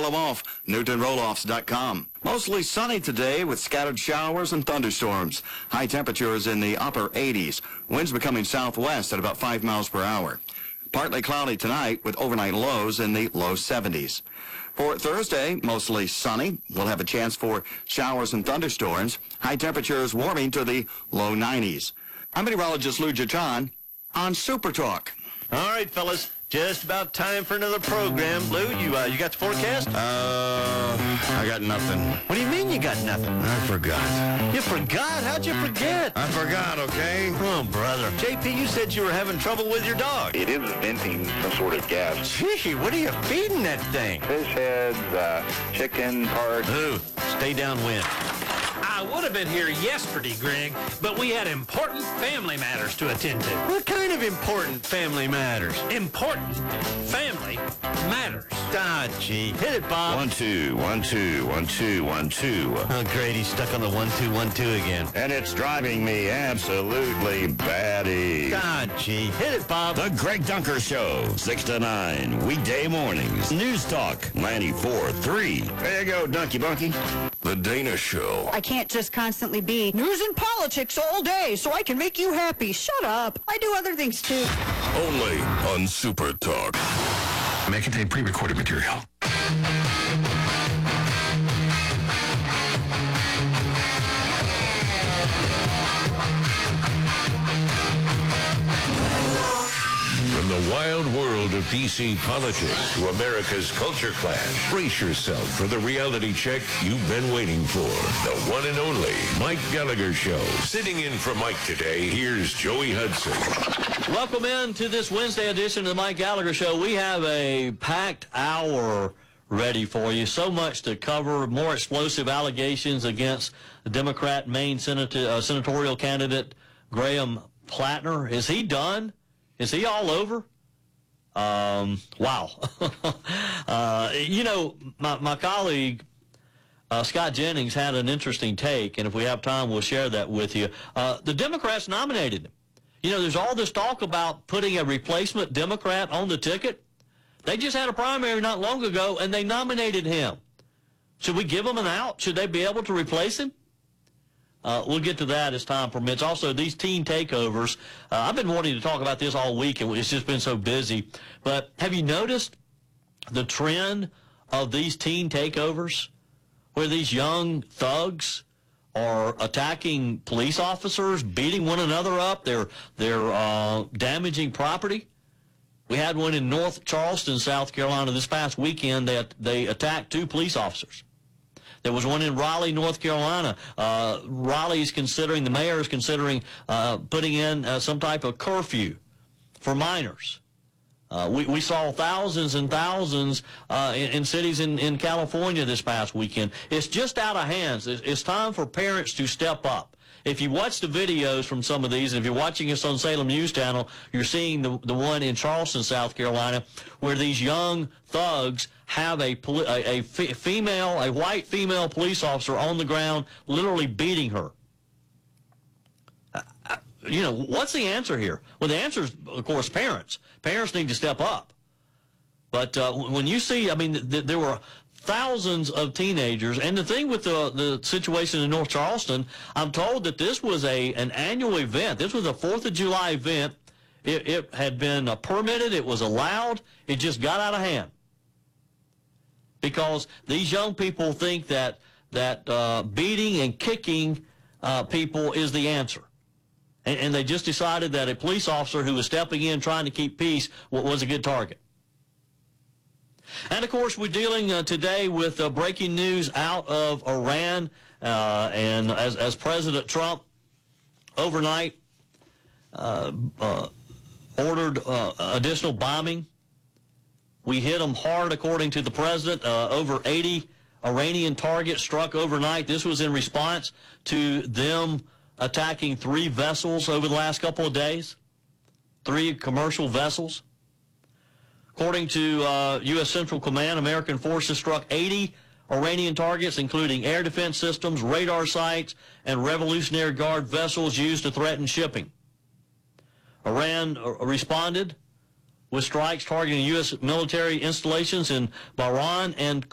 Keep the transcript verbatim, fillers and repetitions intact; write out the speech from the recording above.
them off. Newton Roll-Offs dot com. Mostly sunny today with scattered showers and thunderstorms. High temperatures in the upper eighties. Winds becoming southwest at about five miles per hour. Partly cloudy tonight with overnight lows in the low seventies. For Thursday, mostly sunny. We'll have a chance for showers and thunderstorms. High temperatures warming to the low nineties. I'm meteorologist Lou Jatan on Super Talk. All right, fellas. Just about time for another program. Lou, you uh, you got the forecast? Uh, I got nothing. What do you mean you got nothing? I forgot. You forgot? How'd you forget? I forgot, okay? Oh, brother. J P, you said you were having trouble with your dog. It is venting some sort of gas. Gee, what are you feeding that thing? Fish heads, uh, chicken parts. Lou, stay downwind. I would have been here yesterday, Greg, but we had important family matters to attend to. What kind of important family matters? Important family matters. Ah, gee. Hit it, Bob. One, two, one, two, one, two, one, two. Oh, great. He's stuck on the one, two, one, two again. And it's driving me absolutely batty. God, gee. Hit it, Bob. The Greg Dunker Show, six to nine, weekday mornings. News Talk, ninety-four three. There you go, Dunky Bunky. The Dana Show. I can't just constantly be news and politics all day so I can make you happy. Shut up. I do other things too. Only on Super Talk. May contain pre-recorded material. From the wild world of D C politics to America's culture clash, brace yourself for the reality check you've been waiting for. The one and only Mike Gallagher Show. Sitting in for Mike today, here's Joey Hudson. Welcome in to this Wednesday edition of the Mike Gallagher Show. We have a packed hour ready for you. So much to cover. More explosive allegations against the Democrat Maine Senator, uh, senatorial candidate Graham Plattner. Is he done? Is he all over? Um, wow. uh, you know, my, my colleague, uh, Scott Jennings, had an interesting take, and if we have time, we'll share that with you. Uh, the Democrats nominated him. You know, there's all this talk about putting a replacement Democrat on the ticket. They just had a primary not long ago, and they nominated him. Should we give him an out? Should they be able to replace him? Uh, we'll get to that as time permits. Also, these teen takeovers. Uh, I've been wanting to talk about this all week, and it's just been so busy. But have you noticed the trend of these teen takeovers where these young thugs are attacking police officers, beating one another up? They're, they're uh, damaging property. We had one in North Charleston, South Carolina this past weekend that they attacked two police officers. There was one in Raleigh, North Carolina. Uh, Raleigh is considering, the mayor is considering uh, putting in uh, some type of curfew for minors. Uh, we, we saw thousands and thousands uh, in, in cities in, in California this past weekend. It's just out of hands. It's, it's time for parents to step up. If you watch the videos from some of these, and if you're watching us on Salem News Channel, you're seeing the, the one in Charleston, South Carolina, where these young thugs have a, a, a female, a white female police officer on the ground, literally beating her. Uh, you know, what's the answer here? Well, the answer is, of course, parents. Parents need to step up. But uh, when you see, I mean, th there were thousands of teenagers, and the thing with the, the situation in North Charleston, I'm told that this was a an annual event. This was a fourth of July event. It, it had been uh, permitted. It was allowed. It just got out of hand. Because these young people think that, that uh, beating and kicking uh, people is the answer. And, and they just decided that a police officer who was stepping in trying to keep peace was a good target. And, of course, we're dealing uh, today with uh, breaking news out of Iran. Uh, and as, as President Trump overnight uh, uh, ordered uh, additional bombing, we hit them hard, according to the president. Uh, over eighty Iranian targets struck overnight. This was in response to them attacking three vessels over the last couple of days, three commercial vessels. According to uh, U S Central Command, American forces struck eighty Iranian targets, including air defense systems, radar sites, and Revolutionary Guard vessels used to threaten shipping. Iran uh, responded with strikes targeting U S military installations in Bahrain and